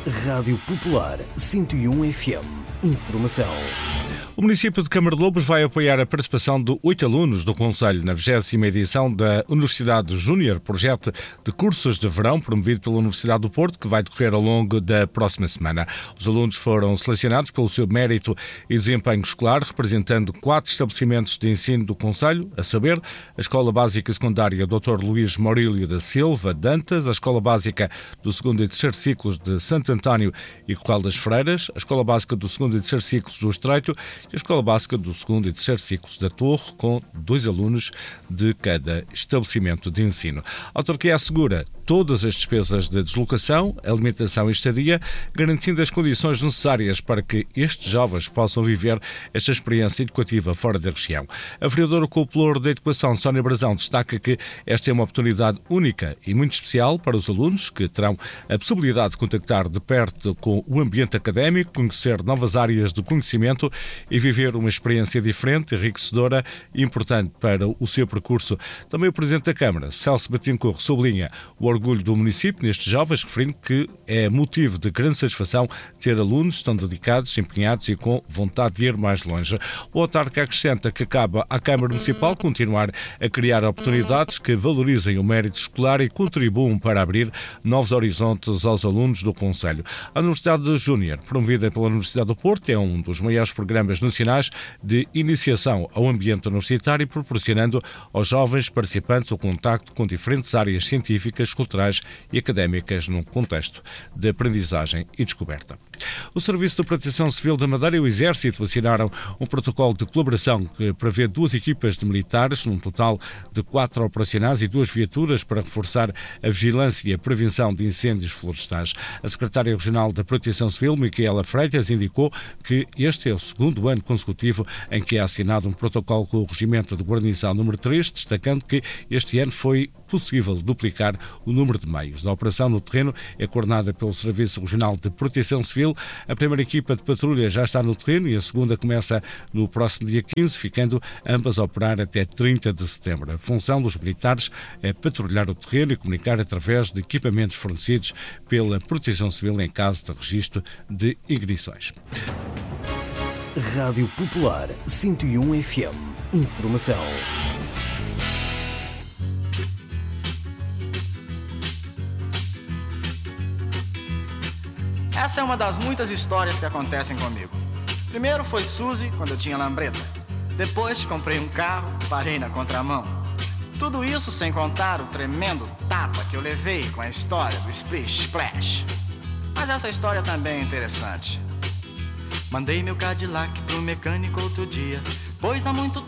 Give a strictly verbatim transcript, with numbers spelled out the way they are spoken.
Rádio Popular cento e um F M. Informação. O município de Câmara de Lobos vai apoiar a participação de oito alunos do Conselho na vigésima edição da Universidade Júnior, projeto de cursos de verão promovido pela Universidade do Porto, que vai decorrer ao longo da próxima semana. Os alunos foram selecionados pelo seu mérito e desempenho escolar, representando quatro estabelecimentos de ensino do Conselho, a saber, a Escola Básica e Secundária doutor Luís Maurílio da Silva Dantas, a Escola Básica do segundo e terceiro ciclos de Santo António e Corral das Freiras, a Escola Básica do segundo e terceiro ciclos do Estreito e a Escola Básica do segundo e terceiro ciclos da Torre, com dois alunos de cada estabelecimento de ensino. A autarquia assegura todas as despesas de deslocação, alimentação e estadia, garantindo as condições necessárias para que estes jovens possam viver esta experiência educativa fora da região. A vereadora com o pelouro da Educação, Sónia Brazão, destaca que esta é uma oportunidade única e muito especial para os alunos, que terão a possibilidade de contactar de perto com o ambiente académico, conhecer novas áreas de conhecimento e viver uma experiência diferente, enriquecedora e importante para o seu percurso. Também o Presidente da Câmara, Celso Batincourt, sublinha o orgulho do município nestes jovens, referindo que é motivo de grande satisfação ter alunos tão dedicados, empenhados e com vontade de ir mais longe. O autarca acrescenta que cabe à Câmara Municipal continuar a criar oportunidades que valorizem o mérito escolar e contribuam para abrir novos horizontes aos alunos do Conselho. A Universidade Júnior, promovida pela Universidade do Porto, é um dos maiores programas nacionais de iniciação ao ambiente universitário, proporcionando aos jovens participantes o contacto com diferentes áreas científicas, culturais e académicas num contexto de aprendizagem e descoberta. O Serviço de Proteção Civil da Madeira e o Exército assinaram um protocolo de colaboração que prevê duas equipas de militares, num total de quatro operacionais e duas viaturas para reforçar a vigilância e a prevenção de incêndios florestais. A Secretária Regional da Proteção Civil, Micaela Freitas, indicou que este é o segundo ano consecutivo em que é assinado um protocolo com o Regimento de Guarnição número três, destacando que este ano foi possível duplicar o número de meios. A operação no terreno é coordenada pelo Serviço Regional de Proteção Civil. A primeira equipa de patrulha já está no terreno e a segunda começa no próximo dia quinze, ficando ambas a operar até trinta de setembro. A função dos militares é patrulhar o terreno e comunicar através de equipamentos fornecidos pela Proteção Civil em caso de registro de ignições. Rádio Popular cento e um F M. Informação. Essa é uma das muitas histórias que acontecem comigo. Primeiro foi Suzy, quando eu tinha lambreta. Depois comprei um carro, parei na contramão. Tudo isso sem contar o tremendo tapa que eu levei com a história do Splish Splash. Mas essa história também é interessante. Mandei meu Cadillac pro mecânico outro dia, pois há muito